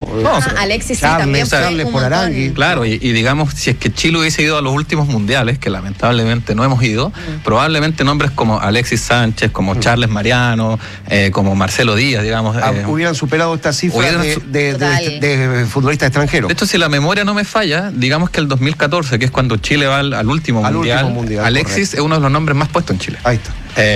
Alexis Charles, sí, también Charles por Arangui. Claro, y digamos, si es que Chile hubiese ido a los últimos mundiales, que lamentablemente no hemos ido, probablemente nombres como Alexis Sánchez, como Charles Mariano, como Marcelo Díaz, digamos. Hubieran superado esta cifra de futbolistas extranjeros. De hecho, si la memoria no me falla, digamos que el 2014, que es cuando Chile va al último mundial, Alexis es uno de los nombres más puestos en Chile. Ahí está.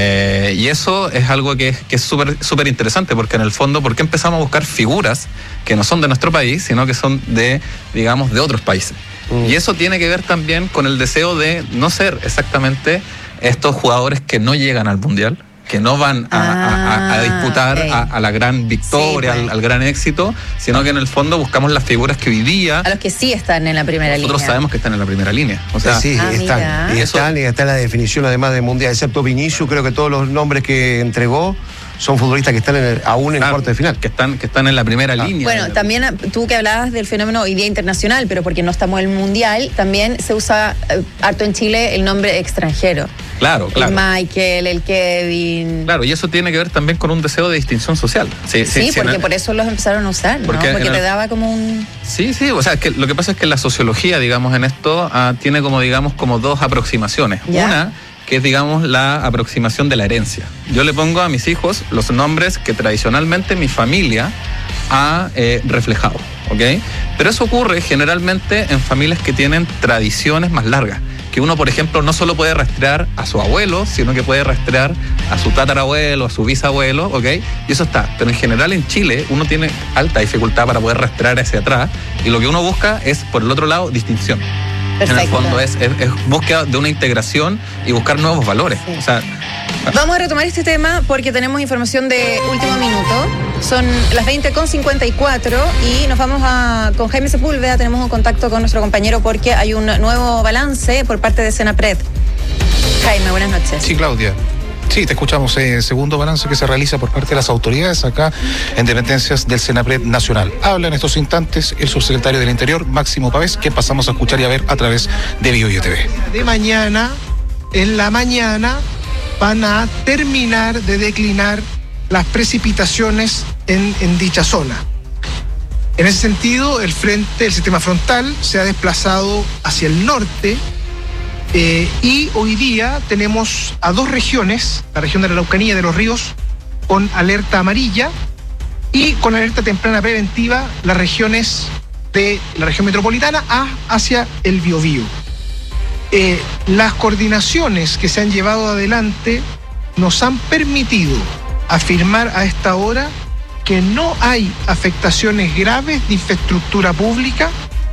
Y eso es algo que es súper interesante, porque en el fondo, ¿por qué empezamos a buscar figuras que no son de nuestro país, sino que son de otros países? Y eso tiene que ver también con el deseo de no ser exactamente estos jugadores que no llegan al mundial, que no van a disputar a la gran victoria, al gran éxito, sino que en el fondo buscamos las figuras que hoy día... A los que sí están en la primera línea. Nosotros sabemos que están en la primera línea. O sea, sí, están. Y está la definición además de mundial, excepto Vinicius, creo que todos los nombres que entregó son futbolistas que están aún en el cuarto de final. Que están en la primera línea. Bueno, también tú que hablabas del fenómeno hoy día internacional, pero porque no estamos en el mundial, también se usa harto en Chile el nombre extranjero. Claro. El Michael, el Kevin. Claro, y eso tiene que ver también con un deseo de distinción social. Sí, porque por eso los empezaron a usar, ¿no? Porque te daba como un... Sí, o sea, que lo que pasa es que la sociología, digamos, en esto tiene como dos aproximaciones. ¿Ya? Una, que es, digamos, la aproximación de la herencia. Yo le pongo a mis hijos los nombres que tradicionalmente mi familia ha reflejado, ¿ok? Pero eso ocurre generalmente en familias que tienen tradiciones más largas, que uno, por ejemplo, no solo puede rastrear a su abuelo, sino que puede rastrear a su tatarabuelo, a su bisabuelo, ¿ok? Y eso está. Pero en general en Chile uno tiene alta dificultad para poder rastrear hacia atrás, y lo que uno busca es, por el otro lado, distinción. Perfecto. En el fondo es búsqueda de una integración y buscar nuevos valores. Sí. O sea, vamos a retomar este tema porque tenemos información de último minuto. Son las 20:54 y nos vamos con Jaime Sepúlveda. Tenemos un contacto con nuestro compañero porque hay un nuevo balance por parte de Senapred. Jaime, buenas noches. Sí, Claudia. Sí, te escuchamos. Segundo balance que se realiza por parte de las autoridades acá en dependencias del Senapred Nacional. Habla en estos instantes el subsecretario del Interior, Máximo Pavés, que pasamos a escuchar y a ver a través de BioBio TV. En la mañana, van a terminar de declinar las precipitaciones en dicha zona. En ese sentido, el sistema frontal se ha desplazado hacia el norte. Y hoy día tenemos a dos regiones, la región de la Araucanía y de los Ríos, con alerta amarilla, y con alerta temprana preventiva las regiones de la región metropolitana hacia el Biobío. Las coordinaciones que se han llevado adelante nos han permitido afirmar a esta hora que no hay afectaciones graves de infraestructura pública,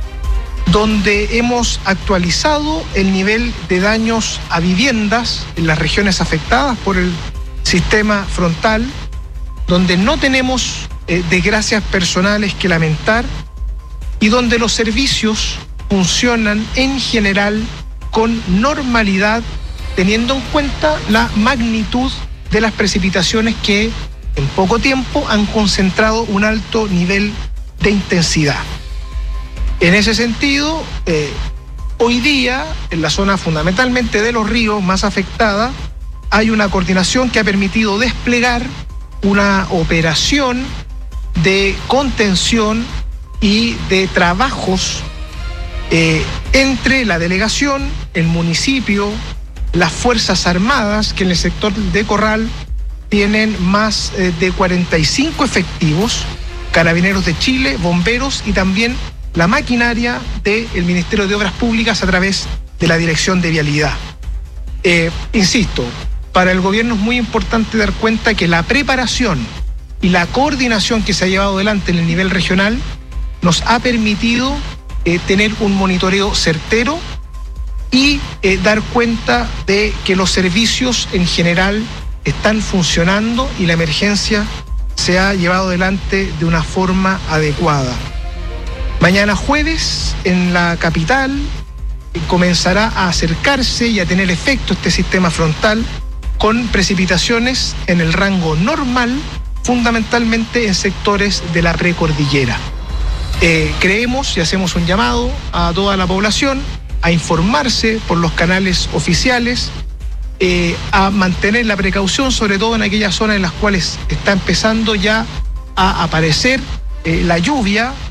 donde hemos actualizado el nivel de daños a viviendas en las regiones afectadas por el sistema frontal, donde no tenemos desgracias personales que lamentar y donde los servicios funcionan en general con normalidad, teniendo en cuenta la magnitud de las precipitaciones que en poco tiempo han concentrado un alto nivel de intensidad. En ese sentido, hoy día, en la zona fundamentalmente de los ríos más afectada, hay una coordinación que ha permitido desplegar una operación de contención y de trabajos entre la delegación, el municipio, las Fuerzas Armadas, que en el sector de Corral tienen más de 45 efectivos, Carabineros de Chile, bomberos y también la maquinaria del Ministerio de Obras Públicas a través de la Dirección de Vialidad. Insisto, para el gobierno es muy importante dar cuenta que la preparación y la coordinación que se ha llevado adelante en el nivel regional nos ha permitido tener un monitoreo certero y dar cuenta de que los servicios en general están funcionando y la emergencia se ha llevado adelante de una forma adecuada. Mañana jueves, en la capital, comenzará a acercarse y a tener efecto este sistema frontal con precipitaciones en el rango normal, fundamentalmente en sectores de la precordillera. Creemos y hacemos un llamado a toda la población a informarse por los canales oficiales, a mantener la precaución, sobre todo en aquellas zonas en las cuales está empezando ya a aparecer la lluvia,